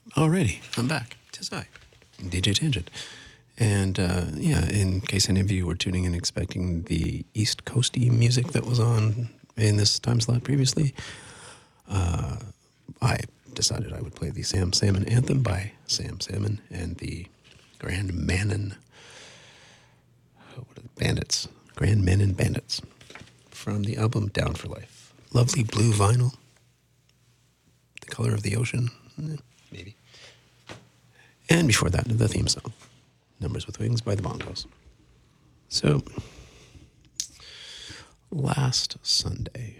Alrighty, I'm back. Tis I, DJ Tangent. And in case any of you were tuning in expecting the East Coasty music that was on in this time slot previously, I decided I would play the Sam Salmon Anthem by Sam Salmon and the Grand Manon Bandits. Grand Manon Bandits from the album Down for Life. Lovely blue vinyl. The color of the ocean. Maybe. And before that, the theme song, Numbers with Wings by the Bongos. So, last Sunday,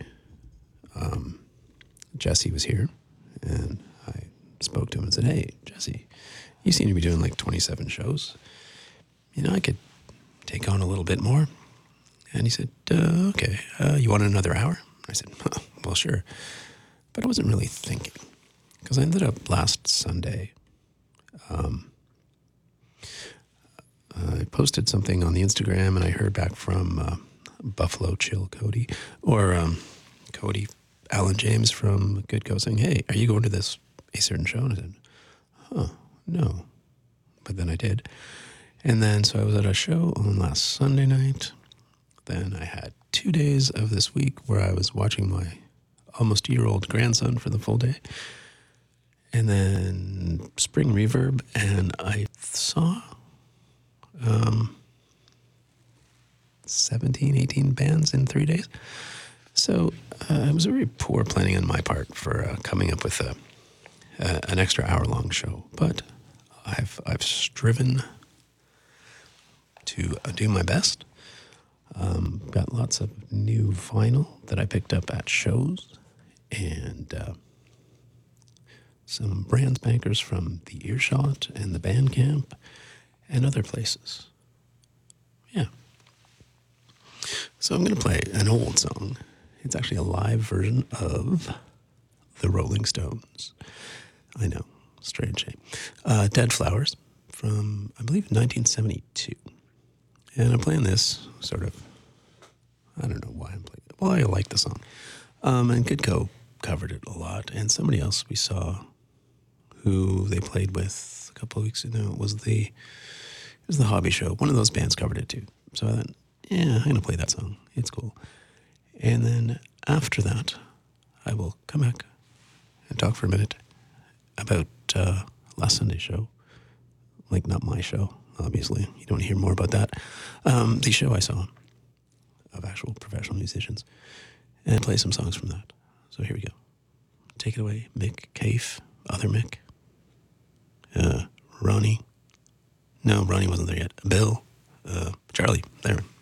Jesse was here, and I spoke to him and said, "Hey, Jesse, you seem to be doing like 27 shows. You know, I could take on a little bit more." And he said, "Okay, you want another hour?" I said, "Well, sure." But I wasn't really thinking, because I ended up last Sunday, I posted something on the Instagram, and I heard back from Buffalo Chill Cody, or Cody Alan James from Good Co saying, "Hey, are you going to a certain show?" And I said, no. But then I did. And then, so I was at a show on last Sunday night. Then I had 2 days of this week where I was watching my almost year-old grandson for the full day. And then Spring Reverb, and I saw 17, 18 bands in 3 days. So it was a very poor planning on my part for coming up with an extra hour-long show. But I've striven to do my best. Got lots of new vinyl that I picked up at shows, and some brand spankers from the Earshot and the Bandcamp and other places. Yeah. So I'm going to play an old song. It's actually a live version of the Rolling Stones. I know, strange shame. Dead Flowers from, I believe, 1972. And I'm playing this sort of, I don't know why I'm playing it. Well, I like the song. And Good Co covered it a lot. And somebody else we saw who they played with a couple of weeks ago, it was the Hobby Show. One of those bands covered it too. So I thought, yeah, I'm going to play that song. It's cool. And then after that, I will come back and talk for a minute about last Sunday's show. Like, not my show, obviously. You don't hear more about that. The show I saw of actual professional musicians, and play some songs from that. So here we go. Take it away, Mick Caife, other Mick, Ronnie. No, Ronnie wasn't there yet. Bill, Charlie, there.